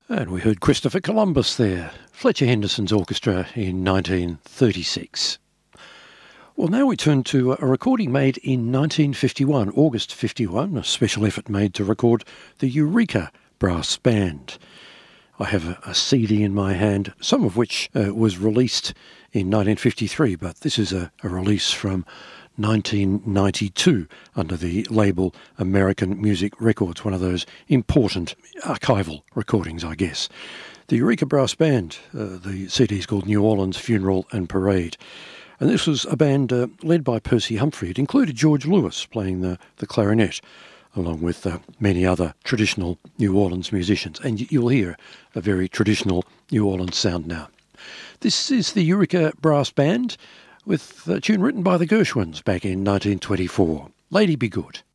And we heard Christopher Columbus there, Fletcher Henderson's orchestra in 1936. Well, now we turn to a recording made in 1951, August 51, a special effort made to record the Eureka Brass Band. I have a CD in my hand, some of which was released in 1953, but this is a release from 1992 under the label American Music Records, one of those important archival recordings, I guess. The Eureka Brass Band, the CD is called New Orleans Funeral and Parade. And this was a band led by Percy Humphrey. It included George Lewis playing the clarinet, along with many other traditional New Orleans musicians. And you'll hear a very traditional New Orleans sound now. This is the Eureka Brass Band with a tune written by the Gershwins back in 1924, Lady Be Good.